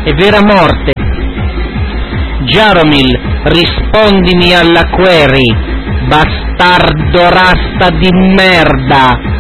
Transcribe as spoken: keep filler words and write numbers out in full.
è vera morte. Jaromil, rispondimi alla query, bastardo rasta di merda!